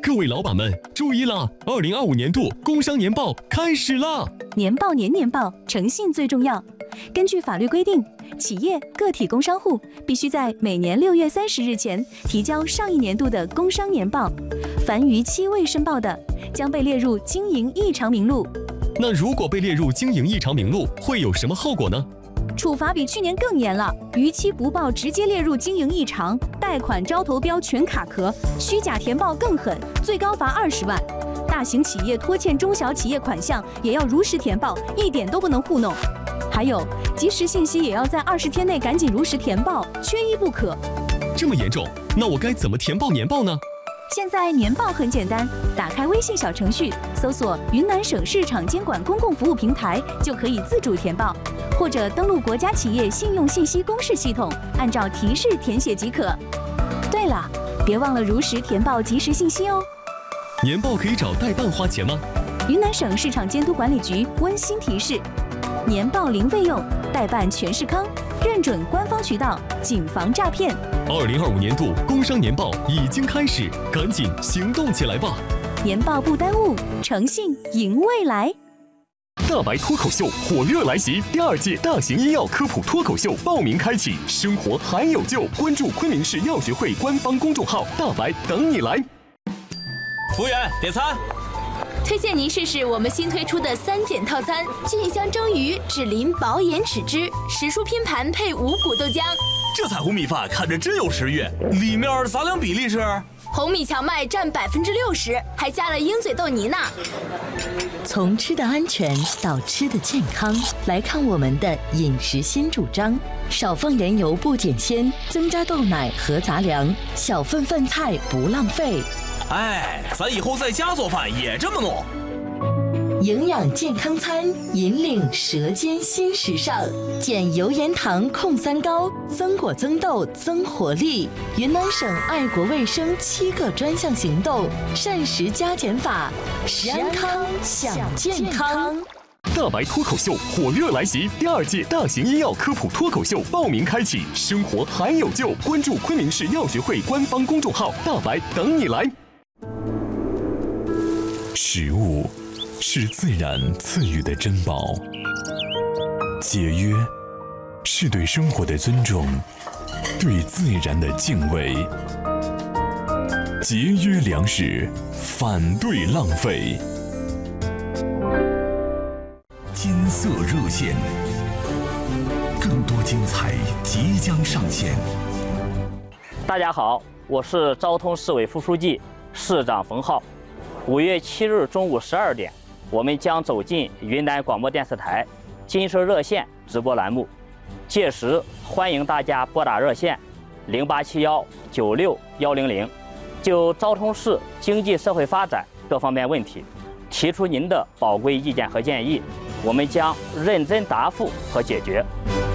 各位老板们注意啦！2025年度工商年报开始啦！ 年报年报，诚信最重要。根据法律规定，企业、个体工商户必须在每年6月30日前提交上一年度的工商年报，凡逾期未申报的，将被列入经营异常名录。 那如果被列入经营异常名录，会有什么后果呢？ 处罚比去年更严了，逾期不报直接列入经营异常，贷款招投标全卡壳，虚假填报更狠，最高罚20万。大型企业拖欠中小企业款项也要如实填报，一点都不能糊弄。还有，及时信息也要在20天内赶紧如实填报，缺一不可。 这么严重，那我该怎么填报年报呢？ 现在年报很简单，打开微信小程序，搜索云南省市场监管公共服务平台，就可以自主填报，或者登录国家企业信用信息公示系统，按照提示填写即可。对了，别忘了如实填报及时信息哦。 年报可以找代办花钱吗？ 云南省市场监督管理局温馨提示：年报零费用，代办全是康，认准官方渠道，谨防诈骗。 2025年度工商年报已经开始，赶紧行动起来吧！ 年报不耽误，诚信赢未来。 大白脱口秀火热来袭，第2届大型医药科普脱口秀报名开启，生活还有救！关注昆明市药学会官方公众号，大白等你来。 服务员，点餐。 推荐您试试我们新推出的3减套餐：菌香蒸鱼、脂淋薄盐豉汁、时蔬拼盘配五谷豆浆。 这彩虹米饭看着真有食欲，里面杂粮比例是？ 红米荞麦占60%，还加了鹰嘴豆泥呢。 从吃的安全到吃的健康，来看我们的饮食新主张：少放盐油不减鲜，增加豆奶和杂粮，小份饭菜不浪费。 哎，咱以后在家做饭也这么弄。 营养健康餐，引领舌尖新时尚，减油盐糖控3高，增果增豆增活力。云南省爱国卫生7个专项行动，膳食加减法，食安康享健康。 大白脱口秀火热来袭，第2届大型医药科普脱口秀报名开启，生活还有救！关注昆明市药学会官方公众号，大白等你来。食物是自然赐予的珍宝，节约是对生活的尊重，对自然的敬畏。节约粮食，反对浪费。 金色热线，更多精彩即将上线。 大家好，我是昭通市委副书记、市长冯浩。5月7日中午12点，我们将走进云南广播电视台金色热线直播栏目，届时欢迎大家拨打热线0871961100，就昭通市经济社会发展各方面问题提出您的宝贵意见和建议，我们将认真答复和解决。